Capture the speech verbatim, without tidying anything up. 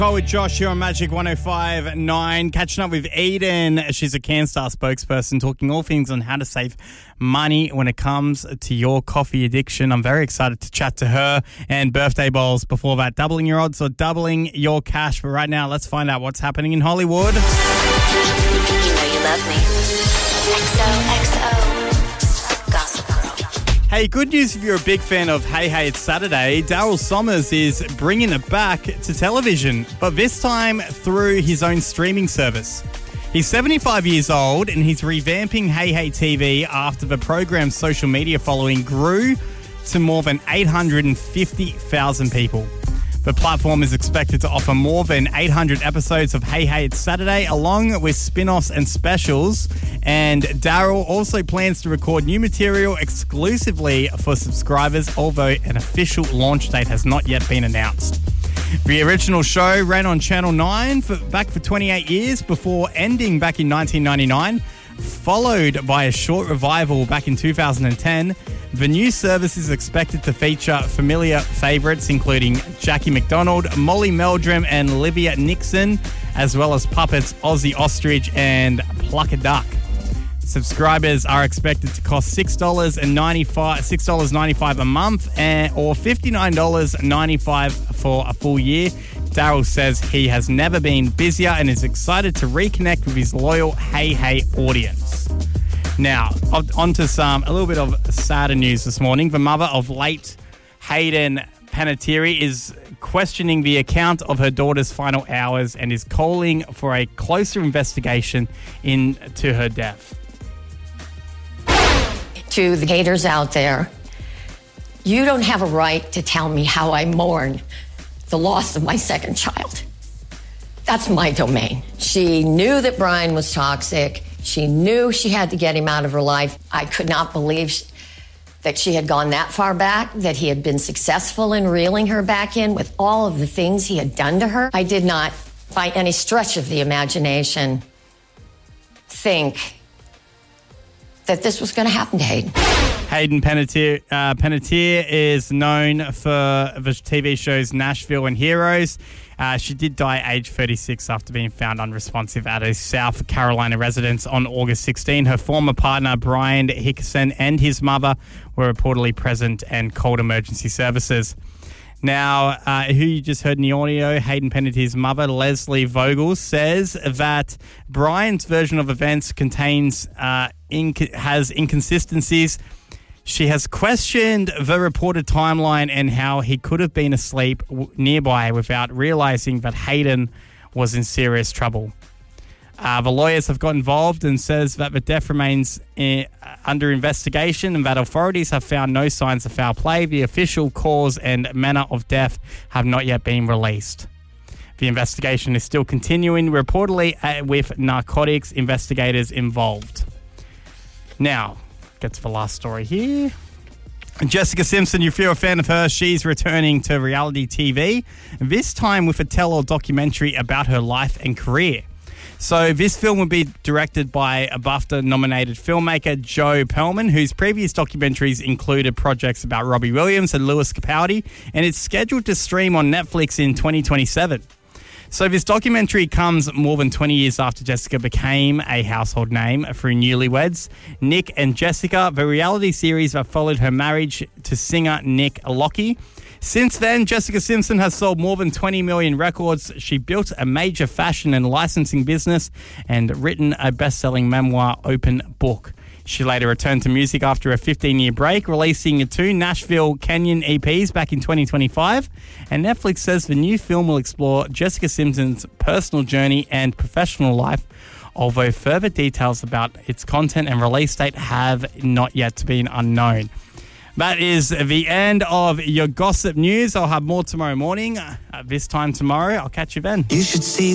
Call with Josh here on Magic one oh five point nine. Catching up with Eden. She's a CanStar spokesperson talking all things on how to save money when it comes to your coffee addiction. I'm very excited to chat to her. And birthday bowls before that. Doubling your odds or doubling your cash. But right now, let's find out what's happening in Hollywood. You know you love me. X O X O Gossip Girl. Hey, good news if you're a big fan of Hey Hey It's Saturday. Daryl Somers is bringing it back to television, but this time through his own streaming service. He's seventy-five years old and he's revamping Hey Hey T V after the program's social media following grew to more than eight hundred fifty thousand people. The platform is expected to offer more than eight hundred episodes of Hey Hey It's Saturday, along with spin-offs and specials. And Daryl also plans to record new material exclusively for subscribers, although an official launch date has not yet been announced. The original show ran on Channel nine for, back for twenty-eight years before ending back in nineteen ninety-nine, followed by a short revival back in two thousand ten. The new service is expected to feature familiar favourites including Jackie McDonald, Molly Meldrum and Olivia Nixon, as well as puppets Ozzy Ostrich and Pluck a Duck. Subscribers are expected to cost six dollars ninety-five six dollars ninety-five a month and, or fifty-nine dollars ninety-five for a full year. Daryl says he has never been busier and is excited to reconnect with his loyal Hey Hey audience. Now, on to some, a little bit of sadder news this morning. The mother of late Hayden Panettiere is questioning the account of her daughter's final hours and is calling for a closer investigation into her death. To the haters out there, you don't have a right to tell me how I mourn the loss of my second child. That's my domain. She knew that Brian was toxic. She knew she had to get him out of her life. I could not believe that she had gone that far back, that he had been successful in reeling her back in with all of the things he had done to her. I did not, by any stretch of the imagination, think that this was going to happen to Hayden. Hayden Panettiere, uh, Panettiere is known for the T V shows Nashville and Heroes. Uh, she did die age thirty-six after being found unresponsive at a South Carolina residence on August sixteenth. Her former partner, Brian Hickson, and his mother were reportedly present and called emergency services. Now, uh, who you just heard in the audio, Hayden Panettiere's mother, Leslie Vogel, says that Brian's version of events contains uh, inc- has inconsistencies. She has questioned the reported timeline and how he could have been asleep w- nearby without realizing that Hayden was in serious trouble. Uh, the lawyers have got involved and says that the death remains in, uh, under investigation and that authorities have found no signs of foul play. The official cause and manner of death have not yet been released. The investigation is still continuing, reportedly uh, with narcotics investigators involved. Now, get to the last story here. Jessica Simpson, if you're a fan of her, she's returning to reality T V, this time with a tell-all documentary about her life and career. So this film will be directed by a BAFTA-nominated filmmaker, Joe Perlman, whose previous documentaries included projects about Robbie Williams and Lewis Capaldi, and it's scheduled to stream on Netflix in twenty twenty-seven. So this documentary comes more than twenty years after Jessica became a household name through Newlyweds. Nick and Jessica, the reality series that followed her marriage to singer Nick Lockie. Since then, Jessica Simpson has sold more than twenty million records. She built a major fashion and licensing business and written a best-selling memoir, Open Book. She later returned to music after a fifteen-year break, releasing two Nashville Canyon E Ps back in twenty twenty-five. And Netflix says the new film will explore Jessica Simpson's personal journey and professional life, although further details about its content and release date have not yet been unknown. That is the end of your gossip news. I'll have more tomorrow morning. At this time tomorrow, I'll catch you then. You should see